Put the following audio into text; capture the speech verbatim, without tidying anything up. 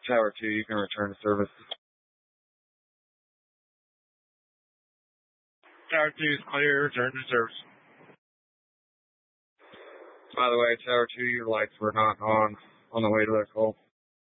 Tower two, you can return to service. Tower two is clear, return to service. By the way, Tower two, your lights were not on on the way to the call.